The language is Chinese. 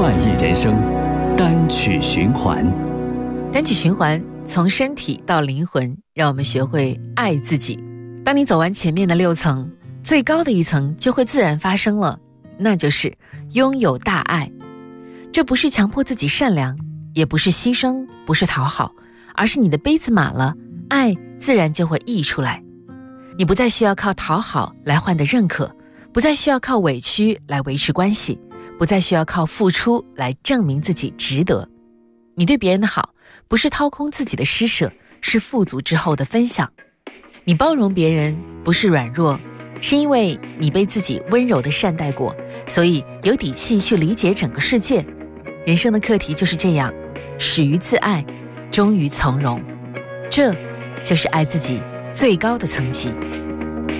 创意人生单曲循环。 单曲循环，从身体到灵魂，让我们学会爱自己。当你走完前面的6层，最高的一层就会自然发生了，那就是拥有大爱。这不是强迫自己善良，也不是牺牲，不是讨好，而是你的杯子满了，爱自然就会溢出来。你不再需要靠讨好来换得认可，不再需要靠委屈来维持关系，不再需要靠付出来证明自己值得。你对别人的好，不是掏空自己的施舍，是富足之后的分享。你包容别人，不是软弱，是因为你被自己温柔地善待过，所以有底气去理解整个世界。人生的课题就是这样，始于自爱，终于从容。这就是爱自己最高的层级。